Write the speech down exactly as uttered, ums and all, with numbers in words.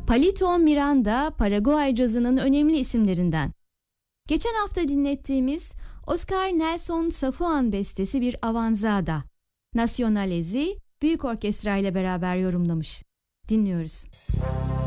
Palito Miranda, Paraguay cazının önemli isimlerinden. Geçen hafta dinlettiğimiz Oscar Nelson Safuan bestesi bir avanzada. Nacionalez'i büyük orkestra ile beraber yorumlamış. Dinliyoruz.